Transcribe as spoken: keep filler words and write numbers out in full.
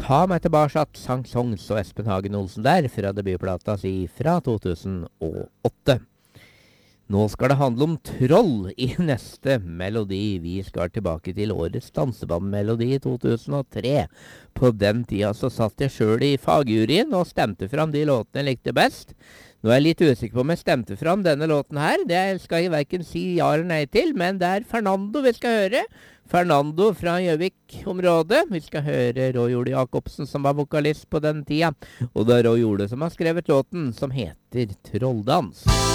Ta meg tilbake at sang songs og Espen Hagen Olsen der fra debutplata si fra to tusen og åtte. Nå skal det handle om troll i neste melodi. Vi skal tilbake til årets dansebandmelodi i to tusen og tre. På den tida så satt jeg selv i fagjuryen og stemte fram de låtene jeg likte best. Nå er jeg litt usikker på om jeg stemte fram denne låten her. Det skal jeg hverken si ja eller nei til, men det er Fernando vi skal høre. Fernando fra Gjøvik-området. Vi skal høre Roy Ole Jacobsen som var vokalist på den tida. Og det er Roy Ole som har skrevet låten som heter Trolldans.